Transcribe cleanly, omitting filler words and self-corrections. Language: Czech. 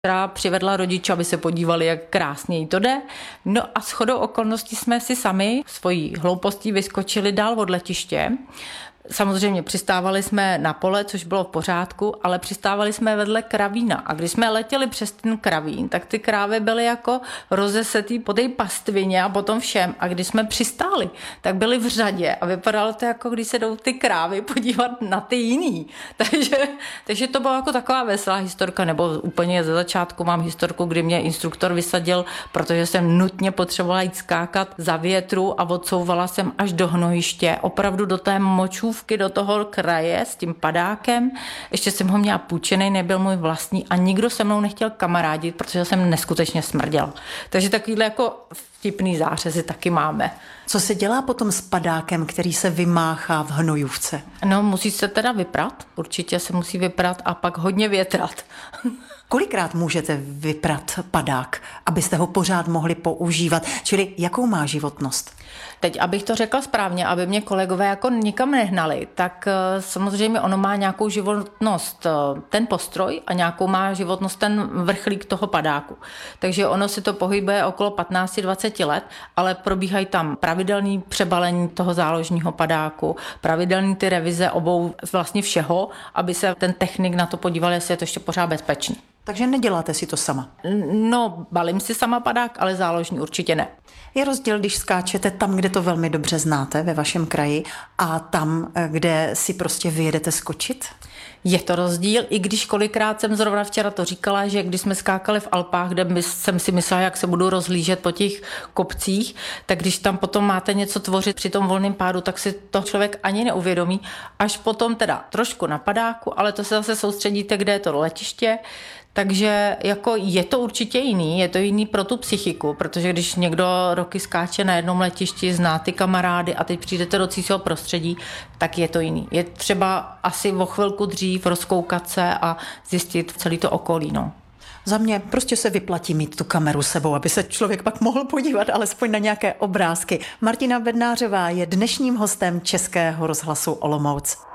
která přivedla rodiče, aby se podívali, jak krásně jí to jde. No a shodou okolností jsme si sami svojí hloupostí vyskočili dál od letiště. Samozřejmě přistávali jsme na pole, což bylo v pořádku, ale přistávali jsme vedle kravína. A když jsme letěli přes ten kravín, tak ty krávy byly jako rozesetý po té pastvině a potom všem. A když jsme přistáli, tak byly v řadě a vypadalo to jako když se jdou ty krávy podívat na ty jiný. Takže to bylo jako taková veselá historka, nebo úplně ze začátku mám historku, kdy mě instruktor vysadil, protože jsem nutně potřebovala jít skákat za větru a odsouvala jsem až do hnojiště, opravdu do té močůvky, do toho kraje s tím padákem. Ještě jsem ho měla půjčenej, nebyl můj vlastní a nikdo se mnou nechtěl kamarádit, protože jsem neskutečně smrděla. Takže takovýhle jako vtipný zářezy taky máme. Co se dělá potom s padákem, který se vymáchá v hnojůvce? No, musí se teda vyprat, určitě se musí vyprat a pak hodně větrat. Kolikrát můžete vyprat padák, abyste ho pořád mohli používat? Čili jakou má životnost? Teď, abych to řekla správně, aby mě kolegové jako nikam nehnali, tak samozřejmě ono má nějakou životnost ten postroj a nějakou má životnost ten vrchlík toho padáku. Takže ono si to pohybuje okolo 15-20 let, ale probíhají tam pravidelné přebalení toho záložního padáku, pravidelné ty revize obou vlastně všeho, aby se ten technik na to podíval, jestli je to ještě pořád bezpečný. Takže neděláte si to sama? No, balím si sama padák, ale záložní určitě ne. Je rozdíl, když skáčete tam, kde to velmi dobře znáte, ve vašem kraji, a tam, kde si prostě vyjedete skočit? Je to rozdíl, i když kolikrát jsem zrovna včera to říkala, že když jsme skákali v Alpách, kde jsem si myslela, jak se budu rozhlížet po těch kopcích, tak když tam potom máte něco tvořit při tom volném pádu, tak si to člověk ani neuvědomí. Až potom teda trošku na padáku, ale to se zase soustředíte, kde je to letiště. Takže jako je to určitě jiný, je to jiný pro tu psychiku, protože když někdo roky skáče na jednom letišti, zná ty kamarády a teď přijdete do cizího prostředí, tak je to jiný. Je třeba asi o chvilku dřív rozkoukat se a zjistit celý to okolí, no. Za mě prostě se vyplatí mít tu kameru sebou, aby se člověk pak mohl podívat alespoň na nějaké obrázky. Martina Bednářová je dnešním hostem Českého rozhlasu Olomouc.